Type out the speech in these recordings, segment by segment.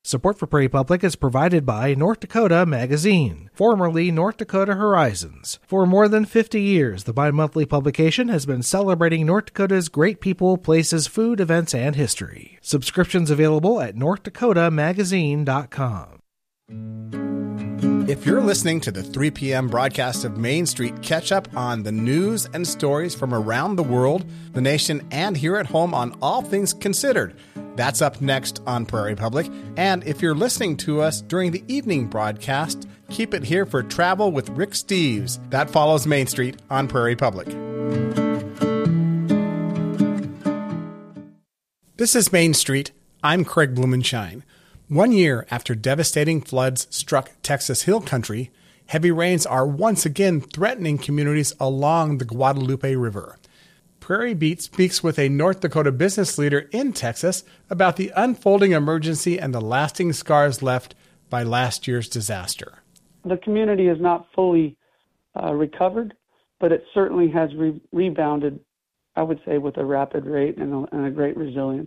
Support for Prairie Public is provided by North Dakota Magazine, formerly North Dakota Horizons. For more than 50 years, the bi-monthly publication has been celebrating North Dakota's great people, places, food, events, and history. Subscriptions available at northdakotamagazine.com. If you're listening to the 3 p.m. broadcast of Main Street, catch up on the news and stories from around the world, the nation, and here at home on All Things Considered. That's up next on Prairie Public. And if you're listening to us during the evening broadcast, keep it here for Travel with Rick Steves. That follows Main Street on Prairie Public. This is Main Street. I'm Craig Blumenshine. 1 year after devastating floods struck Texas Hill Country, heavy rains are once again threatening communities along the Guadalupe River. Prairie Beat speaks with a North Dakota business leader in Texas about the unfolding emergency and the lasting scars left by last year's disaster. The community is not fully recovered, but it certainly has rebounded, I would say, with a rapid rate and a great resilience.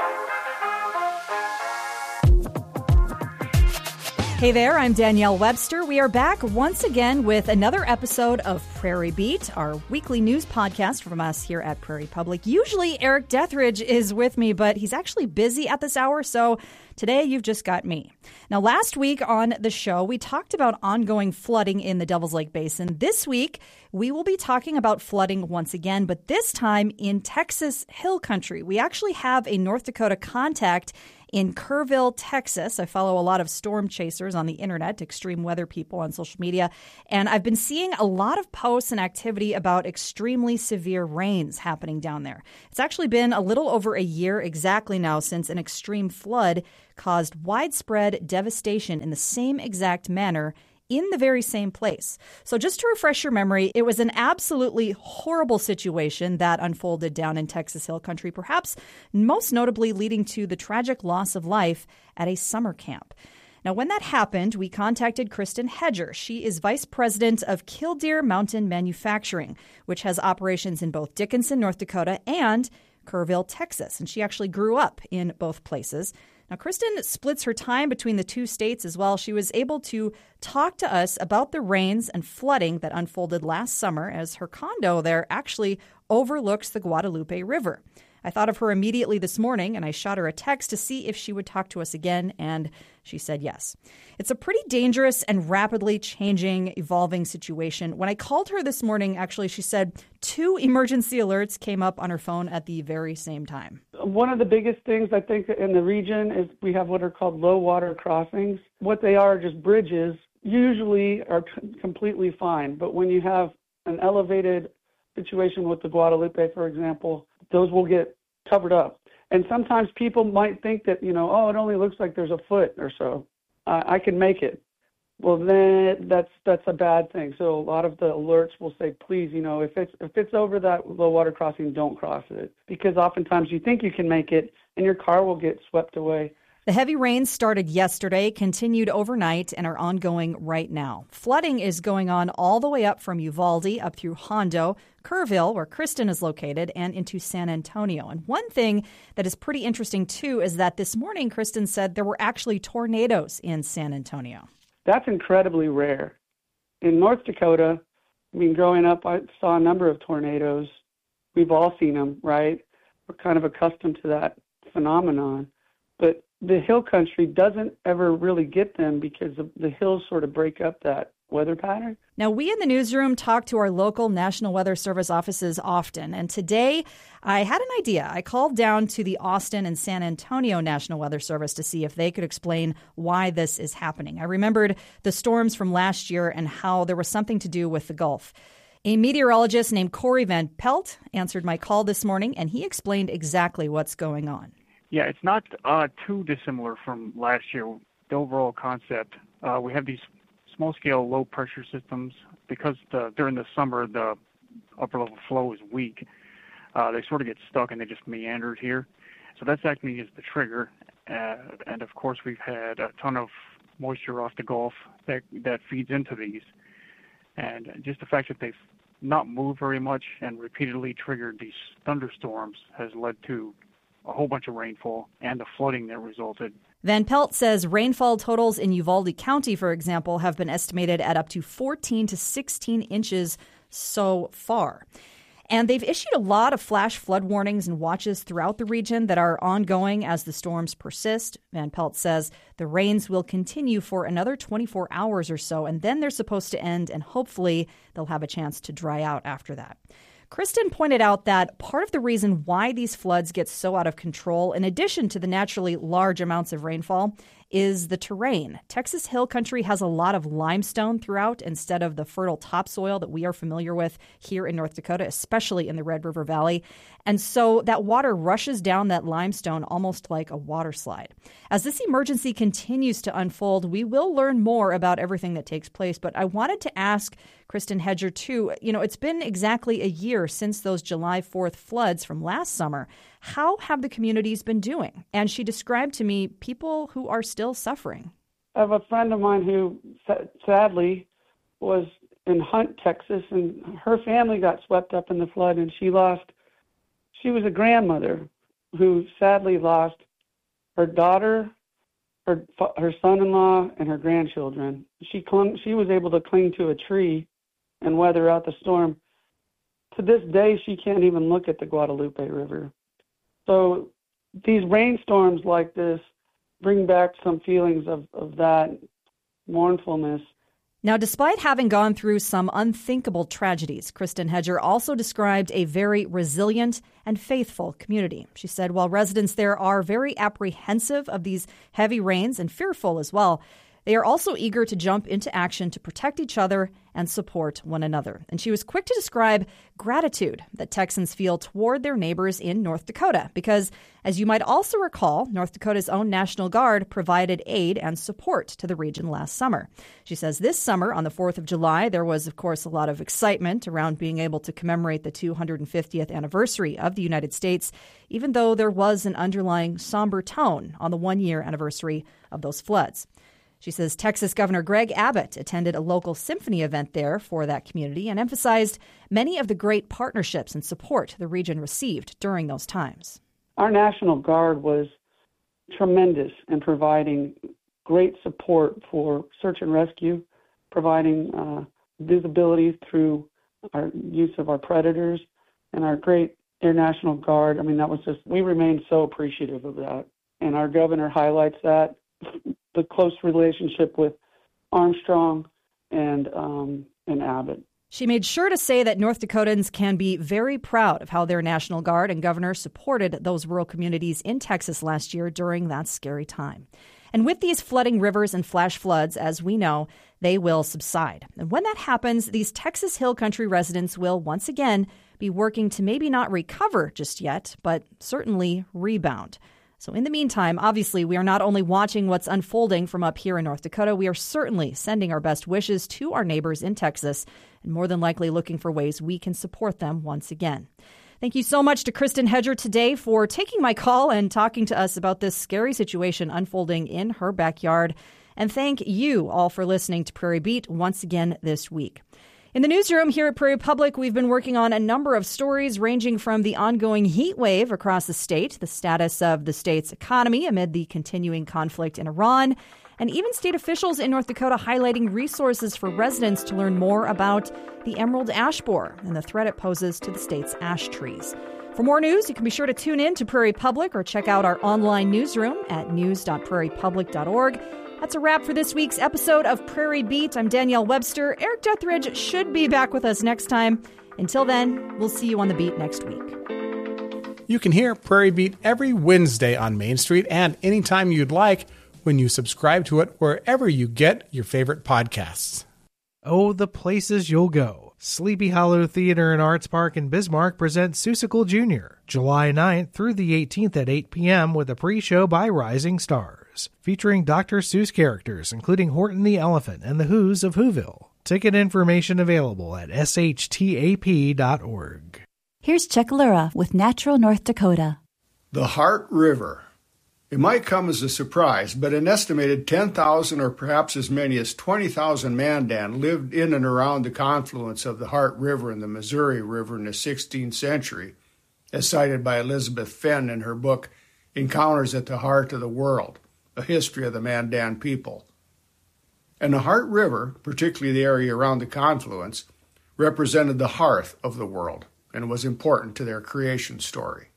Hey there, I'm Danielle Webster. We are back once again with another episode of Prairie Beat, our weekly news podcast from us here at Prairie Public. Usually Eric Dethridge is with me, but he's actually busy at this hour, so today you've just got me. Now, last week on the show, we talked about ongoing flooding in the Devil's Lake Basin. This week, we will be talking about flooding once again, but this time in Texas Hill Country. We actually have a North Dakota contact in Kerrville, Texas. I follow a lot of storm chasers on the internet, extreme weather people on social media, and I've been seeing a lot of posts and activity about extremely severe rains happening down there. It's actually been a little over a year exactly now since an extreme flood caused widespread devastation in the same exact manner in the very same place. So just to refresh your memory, it was an absolutely horrible situation that unfolded down in Texas Hill Country, perhaps most notably leading to the tragic loss of life at a summer camp. Now, when that happened, we contacted Kristen Hedger. She is vice president of Killdeer Mountain Manufacturing, which has operations in both Dickinson, North Dakota, and Kerrville, Texas. And she actually grew up in both places. Now, Kristen splits her time between the two states as well. She was able to talk to us about the rains and flooding that unfolded last summer as her condo there actually overlooks the Guadalupe River. I thought of her immediately this morning, and I shot her a text to see if she would talk to us again, and she said yes. It's a pretty dangerous and rapidly changing, evolving situation. When I called her this morning, actually, she said 2 emergency alerts came up on her phone at the very same time. One of the biggest things I think in the region is we have what are called low water crossings. What they are just bridges, usually are completely fine. But when you have an elevated situation with the Guadalupe, for example, those will get covered up. And sometimes people might think that, it only looks like there's a foot or so. I can make it. Well, then that's a bad thing. So a lot of the alerts will say, please, if it's over that low water crossing, don't cross it. Because oftentimes you think you can make it and your car will get swept away. The heavy rains started yesterday, continued overnight, and are ongoing right now. Flooding is going on all the way up from Uvalde, up through Hondo, Kerrville, where Kristen is located, and into San Antonio. And one thing that is pretty interesting, too, is that this morning, Kristen said there were actually tornadoes in San Antonio. That's incredibly rare. In North Dakota, growing up, I saw a number of tornadoes. We've all seen them, right? We're kind of accustomed to that phenomenon. But the hill country doesn't ever really get them because the hills sort of break up that weather pattern. Now, we in the newsroom talk to our local National Weather Service offices often, and today I had an idea. I called down to the Austin and San Antonio National Weather Service to see if they could explain why this is happening. I remembered the storms from last year and how there was something to do with the Gulf. A meteorologist named Corey Van Pelt answered my call this morning, and he explained exactly what's going on. Yeah, it's not too dissimilar from last year. The overall concept, we have these small-scale low-pressure systems. Because during the summer the upper-level flow is weak, they sort of get stuck and they just meandered here. So that's acting as the trigger. And, of course, we've had a ton of moisture off the Gulf that feeds into these. And just the fact that they've not moved very much and repeatedly triggered these thunderstorms has led to a whole bunch of rainfall and the flooding that resulted. Van Pelt says rainfall totals in Uvalde County, for example, have been estimated at up to 14 to 16 inches so far. And they've issued a lot of flash flood warnings and watches throughout the region that are ongoing as the storms persist. Van Pelt says the rains will continue for another 24 hours or so, and then they're supposed to end, and hopefully they'll have a chance to dry out after that. Kristen pointed out that part of the reason why these floods get so out of control, in addition to the naturally large amounts of rainfall, is the terrain. Texas Hill Country has a lot of limestone throughout instead of the fertile topsoil that we are familiar with here in North Dakota, especially in the Red River Valley. And so that water rushes down that limestone almost like a water slide. As this emergency continues to unfold, we will learn more about everything that takes place. But I wanted to ask Kristen Hedger, too, it's been exactly a year since those July 4th floods from last summer. How have the communities been doing? And she described to me people who are still suffering. I have a friend of mine who sadly was in Hunt, Texas, and her family got swept up in the flood, and she was a grandmother who sadly lost her daughter, her son-in-law, and her grandchildren. She was able to cling to a tree and weather out the storm. To this day, she can't even look at the Guadalupe River. So these rainstorms like this bring back some feelings of that mournfulness. Now, despite having gone through some unthinkable tragedies, Kristen Hedger also described a very resilient and faithful community. She said while residents there are very apprehensive of these heavy rains and fearful as well, they are also eager to jump into action to protect each other and support one another. And she was quick to describe gratitude that Texans feel toward their neighbors in North Dakota because, as you might also recall, North Dakota's own National Guard provided aid and support to the region last summer. She says this summer, on the 4th of July, there was, of course, a lot of excitement around being able to commemorate the 250th anniversary of the United States, even though there was an underlying somber tone on the one-year anniversary of those floods. She says Texas Governor Greg Abbott attended a local symphony event there for that community and emphasized many of the great partnerships and support the region received during those times. Our National Guard was tremendous in providing great support for search and rescue, providing visibility through our use of our predators and our great Air National Guard. I mean, we remain so appreciative of that. And our governor highlights that. The close relationship with Armstrong and Abbott. She made sure to say that North Dakotans can be very proud of how their National Guard and governor supported those rural communities in Texas last year during that scary time. And with these flooding rivers and flash floods, as we know, they will subside. And when that happens, these Texas Hill Country residents will once again be working to maybe not recover just yet, but certainly rebound. So in the meantime, obviously, we are not only watching what's unfolding from up here in North Dakota, we are certainly sending our best wishes to our neighbors in Texas and more than likely looking for ways we can support them once again. Thank you so much to Kristen Hedger today for taking my call and talking to us about this scary situation unfolding in her backyard. And thank you all for listening to Prairie Beat once again this week. In the newsroom here at Prairie Public, we've been working on a number of stories ranging from the ongoing heat wave across the state, the status of the state's economy amid the continuing conflict in Iran, and even state officials in North Dakota highlighting resources for residents to learn more about the emerald ash borer and the threat it poses to the state's ash trees. For more news, you can be sure to tune in to Prairie Public or check out our online newsroom at news.prairiepublic.org. That's a wrap for this week's episode of Prairie Beat. I'm Danielle Webster. Eric Deathridge should be back with us next time. Until then, we'll see you on the beat next week. You can hear Prairie Beat every Wednesday on Main Street and anytime you'd like when you subscribe to it wherever you get your favorite podcasts. Oh, the places you'll go. Sleepy Hollow Theater and Arts Park in Bismarck presents Seussical Jr., July 9th through the 18th at 8 p.m. with a pre-show by Rising Stars, featuring Dr. Seuss characters including Horton the Elephant and the Who's of Whoville. Ticket information available at shtap.org. Here's Chuck Lura with Natural North Dakota. The Heart River. It might come as a surprise, but an estimated 10,000 or perhaps as many as 20,000 Mandan lived in and around the confluence of the Heart River and the Missouri River in the 16th century, as cited by Elizabeth Fenn in her book Encounters at the Heart of the World, a history of the Mandan people. And the Heart River, particularly the area around the confluence, represented the hearth of the world and was important to their creation story.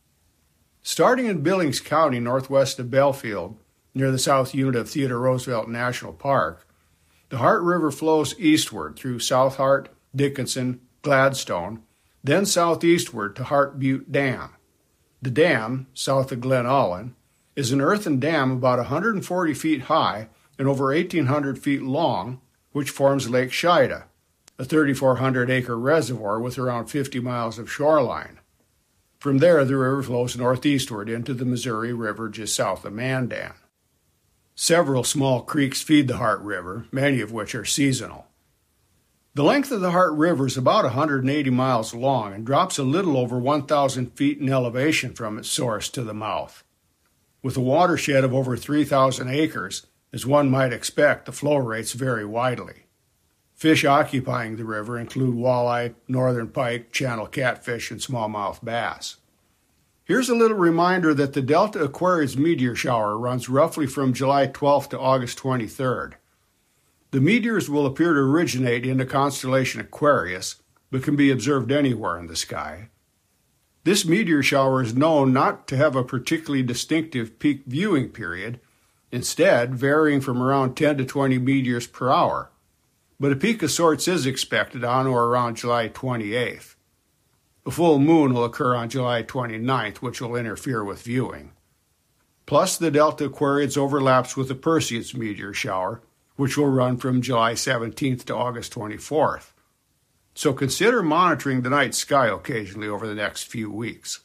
Starting in Billings County, northwest of Belfield, near the south unit of Theodore Roosevelt National Park, the Heart River flows eastward through South Heart, Dickinson, Gladstone, then southeastward to Heart Butte Dam. The dam, south of Glen Ullin, is an earthen dam about 140 feet high and over 1,800 feet long, which forms Lake Shida, a 3,400-acre reservoir with around 50 miles of shoreline. From there, the river flows northeastward into the Missouri River just south of Mandan. Several small creeks feed the Heart River, many of which are seasonal. The length of the Heart River is about 180 miles long and drops a little over 1,000 feet in elevation from its source to the mouth. With a watershed of over 3,000 acres, as one might expect, the flow rates vary widely. Fish occupying the river include walleye, northern pike, channel catfish, and smallmouth bass. Here's a little reminder that the Delta Aquarius meteor shower runs roughly from July 12th to August 23rd. The meteors will appear to originate in the constellation Aquarius, but can be observed anywhere in the sky. This meteor shower is known not to have a particularly distinctive peak viewing period, instead varying from around 10 to 20 meteors per hour, but a peak of sorts is expected on or around July 28th. A full moon will occur on July 29th, which will interfere with viewing. Plus, the Delta Aquarius overlaps with the Perseus meteor shower, which will run from July 17th to August 24th. So consider monitoring the night sky occasionally over the next few weeks.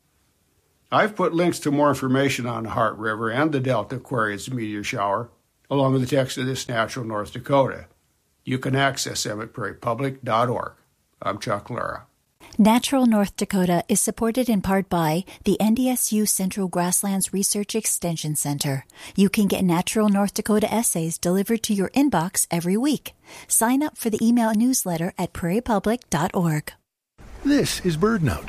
I've put links to more information on the Heart River and the Delta Aquarius meteor shower, along with the text of This Natural North Dakota. You can access them at prairiepublic.org. I'm Chuck Lura. Natural North Dakota is supported in part by the NDSU Central Grasslands Research Extension Center. You can get Natural North Dakota essays delivered to your inbox every week. Sign up for the email newsletter at prairiepublic.org. This is BirdNote.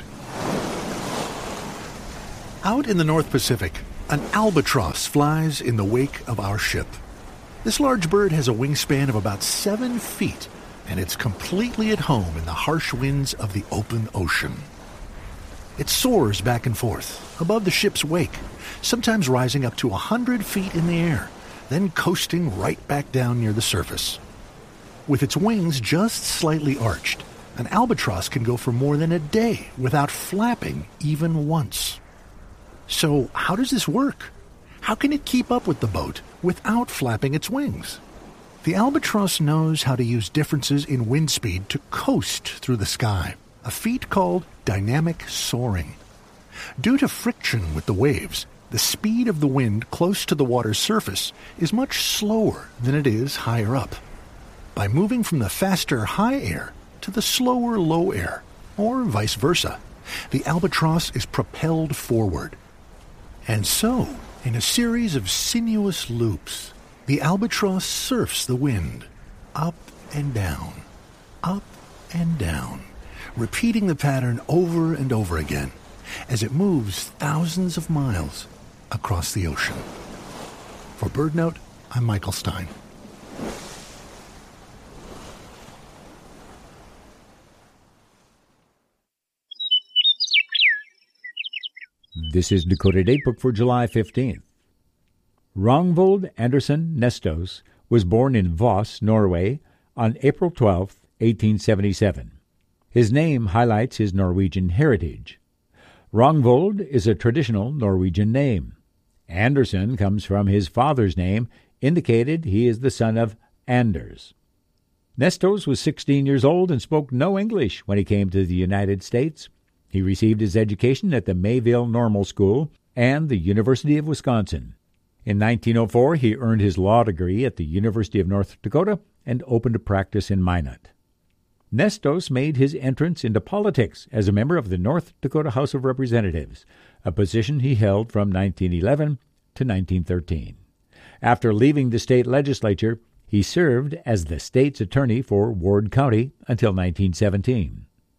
Out in the North Pacific, an albatross flies in the wake of our ship. This large bird has a wingspan of about 7 feet, and it's completely at home in the harsh winds of the open ocean. It soars back and forth above the ship's wake, sometimes rising up to 100 feet in the air, then coasting right back down near the surface. With its wings just slightly arched, an albatross can go for more than a day without flapping even once. So how does this work? How can it keep up with the boat without flapping its wings? The albatross knows how to use differences in wind speed to coast through the sky, a feat called dynamic soaring. Due to friction with the waves, the speed of the wind close to the water's surface is much slower than it is higher up. By moving from the faster high air to the slower low air, or vice versa, the albatross is propelled forward. And so, in a series of sinuous loops, the albatross surfs the wind, up and down, repeating the pattern over and over again as it moves thousands of miles across the ocean. For BirdNote, I'm Michael Stein. This is Dakota Datebook for July 15th. Ragnvold Andersen Nestos was born in Voss, Norway, on April 12, 1877. His name highlights his Norwegian heritage. Ragnvold is a traditional Norwegian name. Andersen comes from his father's name, indicated he is the son of Anders. Nestos was 16 years old and spoke no English when he came to the United States. He received his education at the Mayville Normal School and the University of Wisconsin. In 1904, he earned his law degree at the University of North Dakota and opened a practice in Minot. Nestos made his entrance into politics as a member of the North Dakota House of Representatives, a position he held from 1911 to 1913. After leaving the state legislature, he served as the state's attorney for Ward County until 1917.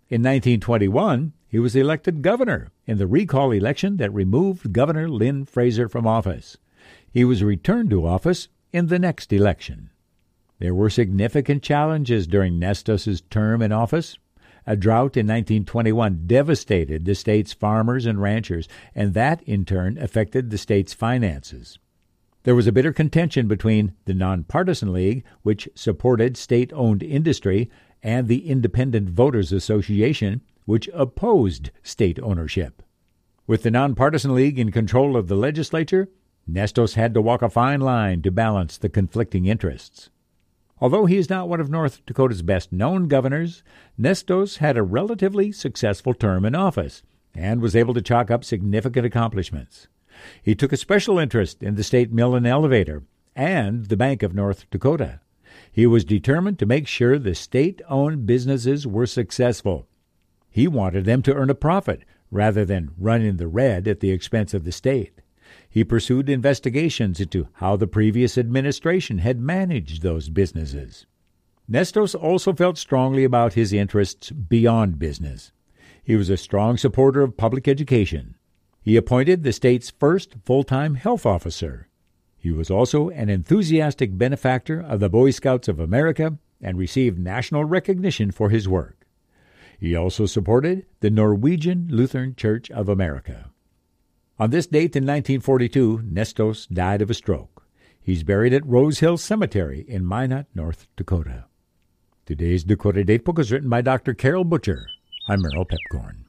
In 1921, he was elected governor in the recall election that removed Governor Lynn Fraser from office. He was returned to office in the next election. There were significant challenges during Nestos' term in office. A drought in 1921 devastated the state's farmers and ranchers, and that, in turn, affected the state's finances. There was a bitter contention between the Nonpartisan League, which supported state-owned industry, and the Independent Voters Association, which opposed state ownership. With the Nonpartisan League in control of the legislature, Nestos had to walk a fine line to balance the conflicting interests. Although he is not one of North Dakota's best-known governors, Nestos had a relatively successful term in office and was able to chalk up significant accomplishments. He took a special interest in the state mill and elevator and the Bank of North Dakota. He was determined to make sure the state-owned businesses were successful. He wanted them to earn a profit rather than run in the red at the expense of the state. He pursued investigations into how the previous administration had managed those businesses. Nestos also felt strongly about his interests beyond business. He was a strong supporter of public education. He appointed the state's first full-time health officer. He was also an enthusiastic benefactor of the Boy Scouts of America and received national recognition for his work. He also supported the Norwegian Lutheran Church of America. On this date in 1942, Nestos died of a stroke. He's buried at Rose Hill Cemetery in Minot, North Dakota. Today's Dakota Datebook is written by Dr. Carol Butcher. I'm Merrill Pepcorn.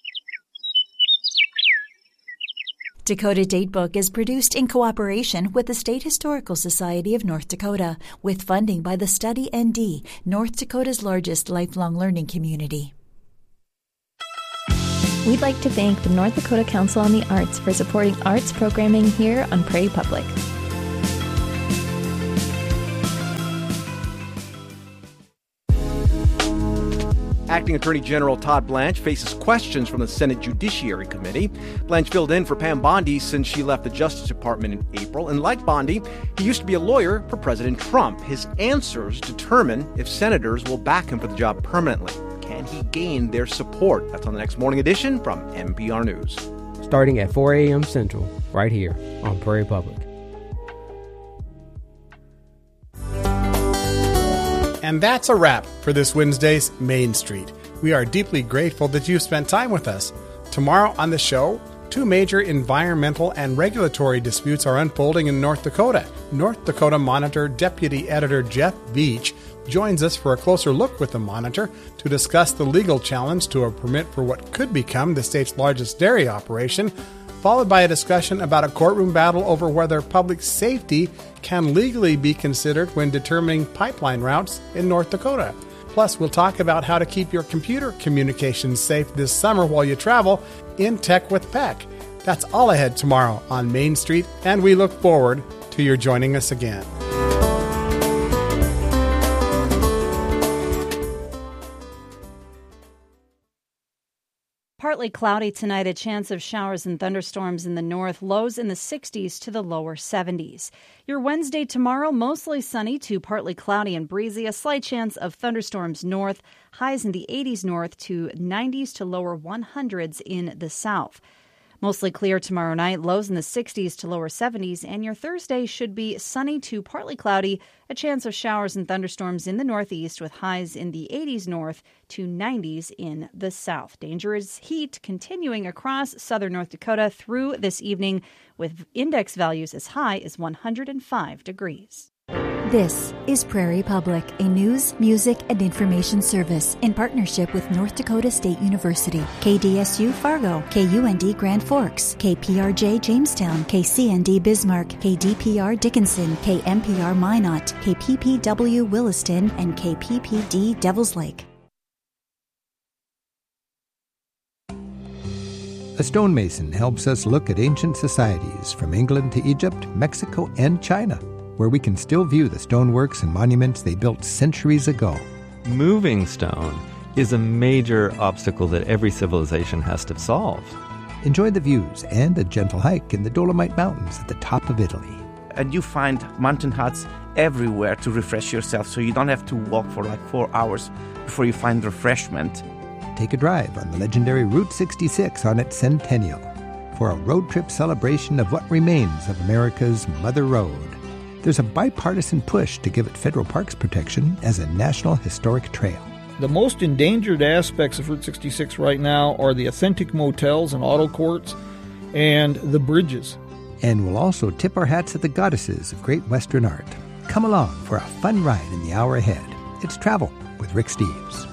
Dakota Datebook is produced in cooperation with the State Historical Society of North Dakota, with funding by the Study ND, North Dakota's largest lifelong learning community. We'd like to thank the North Dakota Council on the Arts for supporting arts programming here on Prairie Public. Acting Attorney General Todd Blanche faces questions from the Senate Judiciary Committee. Blanche filled in for Pam Bondi since she left the Justice Department in April. And like Bondi, he used to be a lawyer for President Trump. His answers determine if senators will back him for the job permanently. Can he gain their support? That's on the next Morning Edition from NPR News. Starting at 4 a.m. Central, right here on Prairie Public. And that's a wrap for this Wednesday's Main Street. We are deeply grateful that you've spent time with us. Tomorrow on the show, two major environmental and regulatory disputes are unfolding in North Dakota. North Dakota Monitor Deputy Editor Jeff Beach joins us for a closer look with the Monitor to discuss the legal challenge to a permit for what could become the state's largest dairy operation, followed by a discussion about a courtroom battle over whether public safety can legally be considered when determining pipeline routes in North Dakota. Plus, we'll talk about how to keep your computer communications safe this summer while you travel in Tech with Peck. That's all ahead tomorrow on Main Street, and we look forward to your joining us again. Partly cloudy tonight, a chance of showers and thunderstorms in the north, lows in the 60s to the lower 70s. Your Wednesday tomorrow, mostly sunny to partly cloudy and breezy, a slight chance of thunderstorms north, highs in the 80s north to 90s to lower 100s in the south. Mostly clear tomorrow night, lows in the 60s to lower 70s, and your Thursday should be sunny to partly cloudy, a chance of showers and thunderstorms in the northeast with highs in the 80s north to 90s in the south. Dangerous heat continuing across southern North Dakota through this evening with index values as high as 105 degrees. This is Prairie Public, a news, music, and information service in partnership with North Dakota State University, KDSU Fargo, KUND Grand Forks, KPRJ Jamestown, KCND Bismarck, KDPR Dickinson, KMPR Minot, KPPW Williston, and KPPD Devils Lake. A stonemason helps us look at ancient societies from England to Egypt, Mexico, and China, where we can still view the stoneworks and monuments they built centuries ago. Moving stone is a major obstacle that every civilization has to solve. Enjoy the views and a gentle hike in the Dolomite Mountains at the top of Italy. And you find mountain huts everywhere to refresh yourself, so you don't have to walk for like 4 hours before you find refreshment. take a drive on the legendary Route 66 on its centennial for a road trip celebration of what remains of America's Mother Road. There's a bipartisan push to give it federal parks protection as a National Historic Trail. The most endangered aspects of Route 66 right now are the authentic motels and auto courts and the bridges. And we'll also tip our hats at the goddesses of great Western art. Come along for a fun ride in the hour ahead. It's Travel with Rick Steves.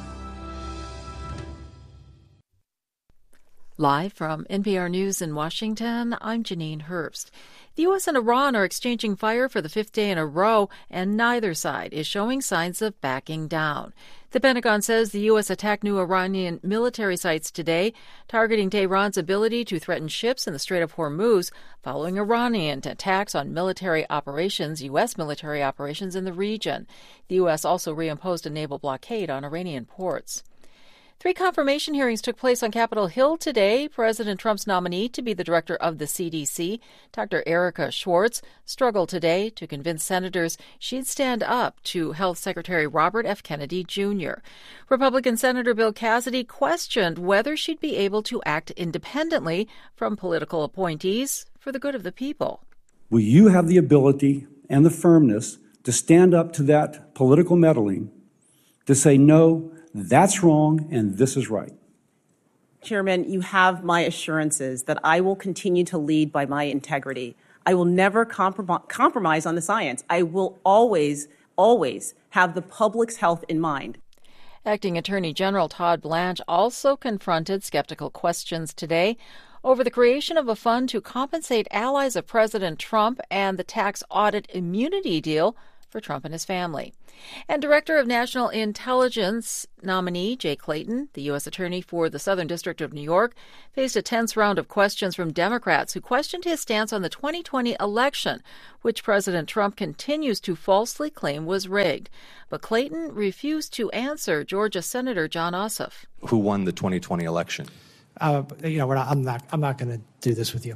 Live from NPR News in Washington, I'm Janine Herbst. The U.S. and Iran are exchanging fire for the fifth day in a row, and neither side is showing signs of backing down. The Pentagon says the U.S. attacked new Iranian military sites today, targeting Tehran's ability to threaten ships in the Strait of Hormuz, following Iranian attacks on military operations, U.S. military operations in the region. The U.S. also reimposed a naval blockade on Iranian ports. 3 confirmation hearings took place on Capitol Hill today. President Trump's nominee to be the director of the CDC, Dr. Erica Schwartz, struggled today to convince senators she'd stand up to Health Secretary Robert F. Kennedy Jr. Republican Senator Bill Cassidy questioned whether she'd be able to act independently from political appointees for the good of the people. Will you have the ability and the firmness to stand up to that political meddling, to say no, that's wrong, and this is right? Chairman, you have my assurances that I will continue to lead by my integrity. I will never compromise on the science. I will always have the public's health in mind. Acting Attorney General Todd Blanche also confronted skeptical questions today over the creation of a fund to compensate allies of President Trump and the tax audit immunity deal for Trump and his family. And Director of National Intelligence nominee Jay Clayton, the U.S. Attorney for the Southern District of New York, faced a tense round of questions from Democrats who questioned his stance on the 2020 election, which President Trump continues to falsely claim was rigged. But Clayton refused to answer Georgia Senator Jon Ossoff. Who won the 2020 election? I'm not going to do this with you.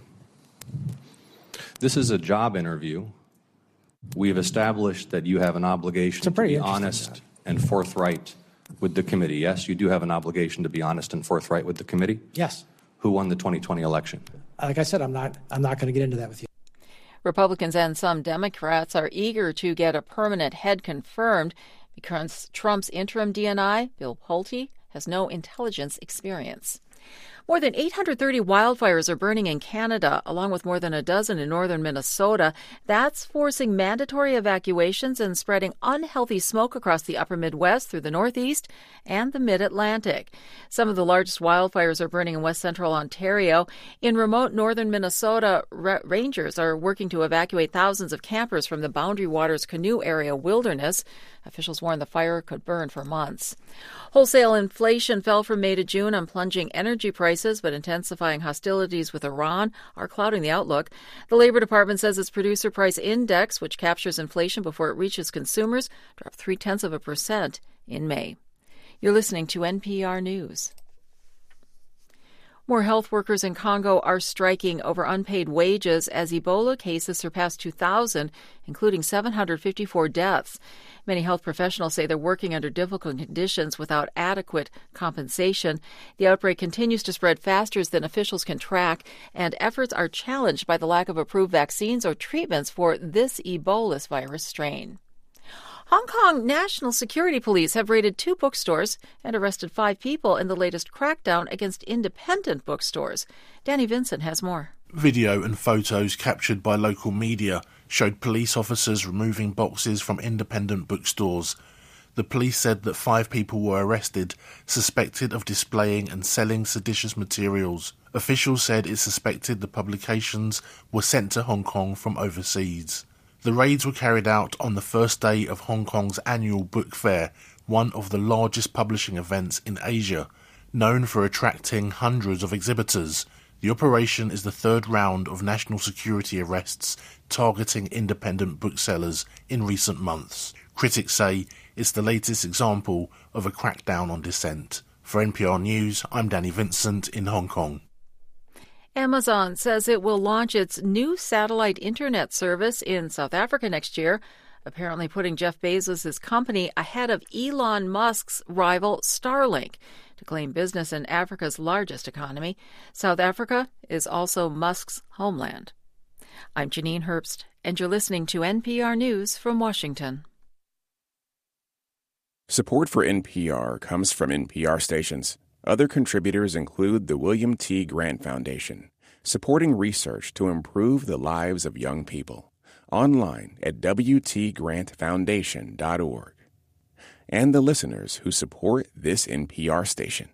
This is a job interview. We've established that you have an obligation to be honest and forthright with the committee. Yes, you do have an obligation to be honest and forthright with the committee? Yes. Who won the 2020 election? Like I said, I'm not going to get into that with you. Republicans and some Democrats are eager to get a permanent head confirmed because Trump's interim DNI, Bill Pulte, has no intelligence experience. More than 830 wildfires are burning in Canada, along with more than a dozen in northern Minnesota. That's forcing mandatory evacuations and spreading unhealthy smoke across the upper Midwest through the Northeast and the Mid-Atlantic. Some of the largest wildfires are burning in west central Ontario. In remote northern Minnesota, rangers are working to evacuate thousands of campers from the Boundary Waters Canoe Area wilderness. Officials warn the fire could burn for months. Wholesale inflation fell from May to June on plunging energy prices, but intensifying hostilities with Iran are clouding the outlook. The Labor Department says its producer price index, which captures inflation before it reaches consumers, dropped 0.3% in May. You're listening to NPR News. More health workers in Congo are striking over unpaid wages as Ebola cases surpass 2,000, including 754 deaths. Many health professionals say they're working under difficult conditions without adequate compensation. The outbreak continues to spread faster than officials can track, and efforts are challenged by the lack of approved vaccines or treatments for this Ebola virus strain. Hong Kong National Security Police have raided 2 bookstores and arrested 5 people in the latest crackdown against independent bookstores. Danny Vincent has more. Video and photos captured by local media showed police officers removing boxes from independent bookstores. The police said that 5 people were arrested, suspected of displaying and selling seditious materials. Officials said it suspected the publications were sent to Hong Kong from overseas. The raids were carried out on the first day of Hong Kong's annual book fair, one of the largest publishing events in Asia, known for attracting hundreds of exhibitors. The operation is the 3rd round of national security arrests targeting independent booksellers in recent months. Critics say it's the latest example of a crackdown on dissent. For NPR News, I'm Danny Vincent in Hong Kong. Amazon says it will launch its new satellite internet service in South Africa next year, apparently putting Jeff Bezos' company ahead of Elon Musk's rival Starlink. To claim business in Africa's largest economy, South Africa is also Musk's homeland. I'm Janine Herbst, and you're listening to NPR News from Washington. Support for NPR comes from NPR stations. Other contributors include the William T. Grant Foundation, supporting research to improve the lives of young people. Online at wtgrantfoundation.org. And the listeners who support this NPR station.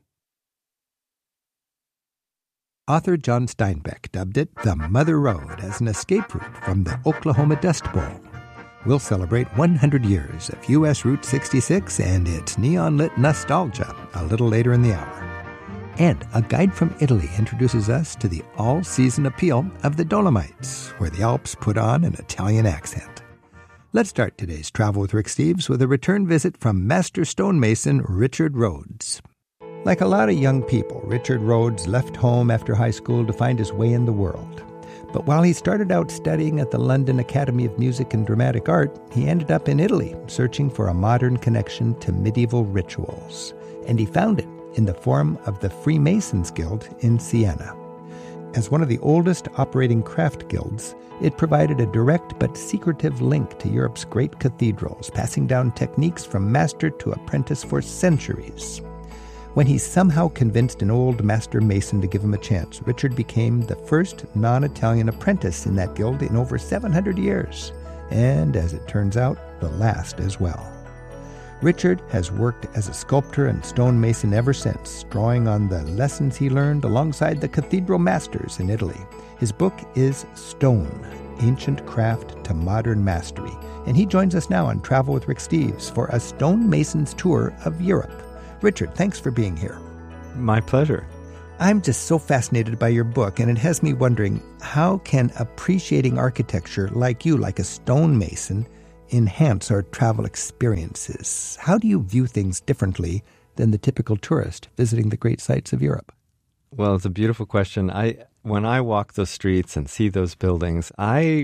Author John Steinbeck dubbed it the Mother Road as an escape route from the Oklahoma Dust Bowl. We'll celebrate 100 years of U.S. Route 66 and its neon-lit nostalgia a little later in the hour. And a guide from Italy introduces us to the all-season appeal of the Dolomites, where the Alps put on an Italian accent. Let's start today's Travel with Rick Steves with a return visit from master stonemason Richard Rhodes. Like a lot of young people, Richard Rhodes left home after high school to find his way in the world. But while he started out studying at the London Academy of Music and Dramatic Art, he ended up in Italy, searching for a modern connection to medieval rituals. And he found it in the form of the Freemasons Guild in Siena. As one of the oldest operating craft guilds, it provided a direct but secretive link to Europe's great cathedrals, passing down techniques from master to apprentice for centuries. When he somehow convinced an old master mason to give him a chance, Richard became the first non-Italian apprentice in that guild in over 700 years, and as it turns out, the last as well. Richard has worked as a sculptor and stonemason ever since, drawing on the lessons he learned alongside the cathedral masters in Italy. His book is Stone, Ancient Craft to Modern Mastery, and he joins us now on Travel with Rick Steves for a stonemason's tour of Europe. Richard, thanks for being here. My pleasure. I'm just so fascinated by your book, and it has me wondering, how can appreciating architecture like you, like a stonemason, enhance our travel experiences? How do you view things differently than the typical tourist visiting the great sites of Europe? Well, it's a beautiful question. When I walk those streets and see those buildings, I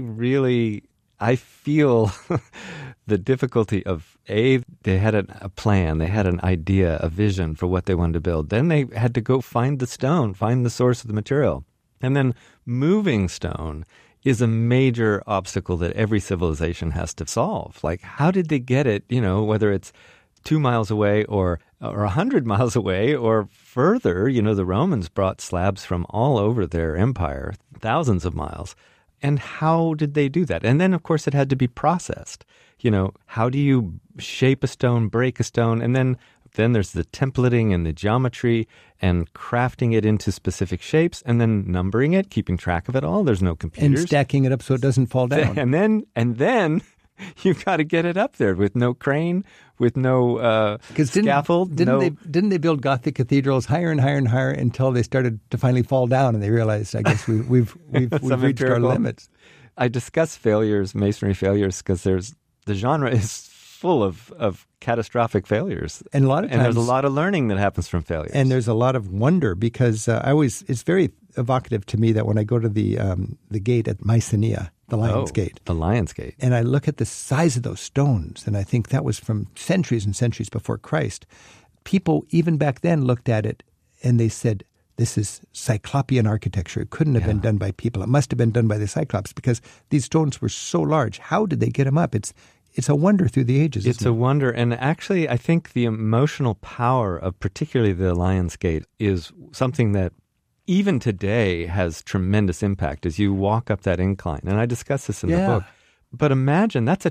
feel the difficulty of, they had a plan, they had an idea, a vision for what they wanted to build. Then they had to go find the stone, find the source of the material. And then moving stone is a major obstacle that every civilization has to solve. Like, how did they get it, whether it's 2 miles away or 100 miles away or further? The Romans brought slabs from all over their empire, thousands of miles. And how did they do that? And then, of course, it had to be processed. How do you shape a stone, break a stone? And then there's the templating and the geometry and crafting it into specific shapes and then numbering it, keeping track of it all. There's no computers. And stacking it up so it doesn't fall down. And then you've got to get it up there with no crane, with no scaffold. Didn't they build Gothic cathedrals higher and higher and higher until they started to finally fall down, and they realized, I guess, we've reached our limits. I discuss failures, masonry failures, because the genre is full of catastrophic failures, and a lot of times, there's a lot of learning that happens from failures, and there's a lot of wonder because it's very evocative to me that when I go to the gate at Mycenae, the Lion's Gate. The Lion's Gate. And I look at the size of those stones, and I think that was from centuries and centuries before Christ. People, even back then, looked at it, and they said, this is Cyclopean architecture. It couldn't have been done by people. It must have been done by the Cyclops, because these stones were so large. How did they get them up? It's a wonder through the ages. It's a wonder. And actually, I think the emotional power of particularly the Lion's Gate is something that even today has tremendous impact as you walk up that incline. And I discuss this in the book. But imagine, that's a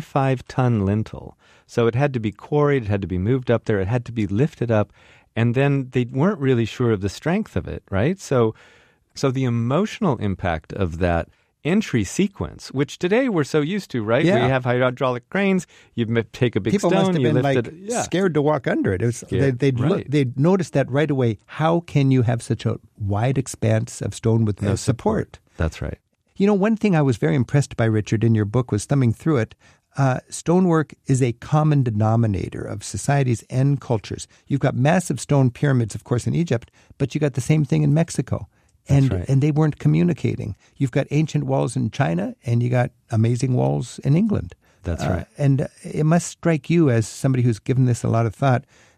25-ton lintel. So it had to be quarried, it had to be moved up there, it had to be lifted up. And then they weren't really sure of the strength of it, right? So the emotional impact of that entry sequence, which today we're so used to, right? Yeah. We have hydraulic cranes. You take a big People stone, must have you been lift it. Scared to walk under it. They'd noticed that right away. How can you have such a wide expanse of stone with no support? That's right. One thing I was very impressed by, Richard, in your book was thumbing through it. Stonework is a common denominator of societies and cultures. You've got massive stone pyramids, of course, in Egypt, but you got the same thing in Mexico. And they weren't communicating. You've got ancient walls in China, and you got amazing walls in England. That's right. And it must strike you, as somebody who's given this a lot of thought,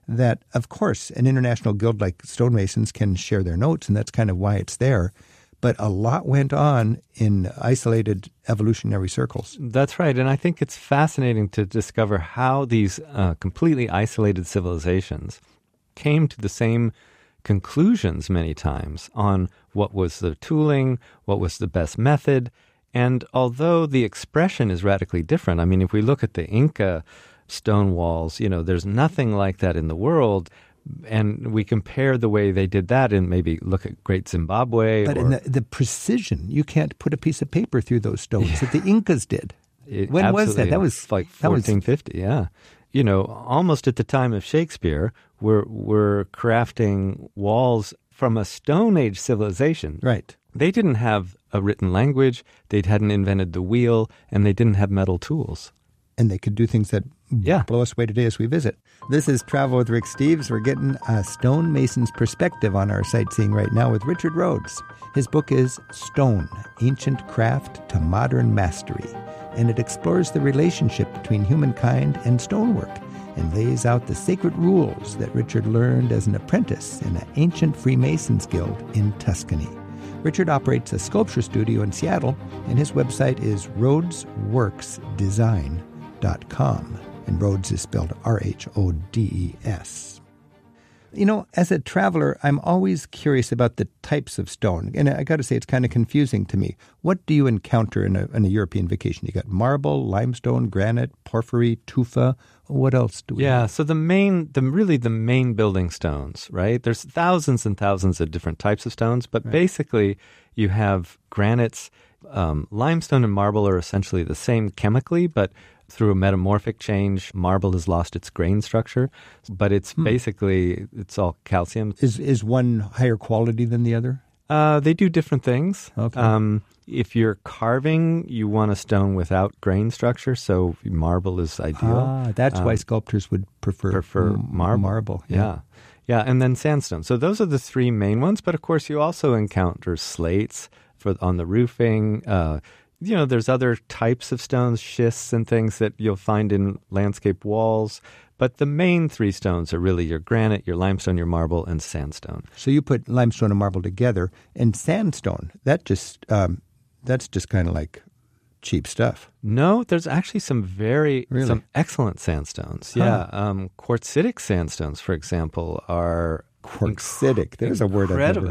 that, of course, an international guild like stonemasons can share their notes, and that's kind of why it's there. But a lot went on in isolated evolutionary circles. That's right. And I think it's fascinating to discover how these completely isolated civilizations came to the same conclusions many times on what was the tooling, what was the best method. And although the expression is radically different, I mean, if we look at the Inca stone walls, there's nothing like that in the world. And we compare the way they did that and maybe look at Great Zimbabwe. But in the precision, you can't put a piece of paper through those stones that the Incas did. When was that? That was like 1450, yeah. Almost at the time of Shakespeare, we're crafting walls from a Stone Age civilization. Right. They didn't have a written language, they hadn't invented the wheel, and they didn't have metal tools. And they could do things that blow us away today as we visit. This is Travel with Rick Steves. We're getting a stonemason's perspective on our sightseeing right now with Richard Rhodes. His book is Stone, Ancient Craft to Modern Mastery, and it explores the relationship between humankind and stonework and lays out the sacred rules that Richard learned as an apprentice in an ancient Freemasons guild in Tuscany. Richard operates a sculpture studio in Seattle, and his website is rhodesworksdesign.com. And Rhodes is spelled R-H-O-D-E-S. As a traveler, I'm always curious about the types of stone. And I got to say, it's kind of confusing to me. What do you encounter in a European vacation? You got marble, limestone, granite, porphyry, tufa. What else do we have? So the main building stones, right? There's thousands and thousands of different types of stones, but basically you have granites. Limestone and marble are essentially the same chemically, but through a metamorphic change, marble has lost its grain structure, but it's basically, it's all calcium. Is one higher quality than the other? They do different things. Okay. If you're carving, you want a stone without grain structure, so marble is ideal. That's why sculptors would prefer marble. Yeah, and then sandstone. So those are the three main ones, but of course you also encounter slates on the roofing. There's other types of stones, schists and things that you'll find in landscape walls. But the main three stones are really your granite, your limestone, your marble, and sandstone. So you put limestone and marble together, and sandstone, that's just kind of like cheap stuff. No, there's actually some excellent sandstones. Yeah, quartzitic sandstones, for example, are quartzitic. There's a word I've never